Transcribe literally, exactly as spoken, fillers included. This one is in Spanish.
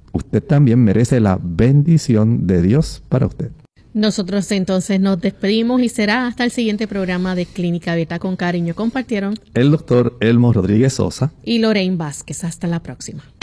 usted también merece la bendición de Dios para usted. Nosotros entonces nos despedimos y será hasta el siguiente programa de Clínica Abierta. Con cariño compartieron el doctor Elmo Rodríguez Sosa y Lorraine Vázquez. Hasta la próxima.